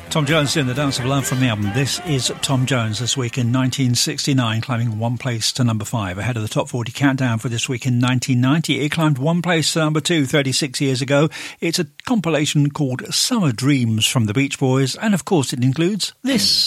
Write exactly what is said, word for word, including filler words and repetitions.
Tom Jones in the Dance of Love from the album This Is Tom Jones this week in nineteen sixty-nine, climbing one place to number five, ahead of the top forty countdown for this week in nineteen ninety. It climbed one place to number two thirty-six years ago. It's a compilation called Summer Dreams from the Beach Boys, and of course it includes this.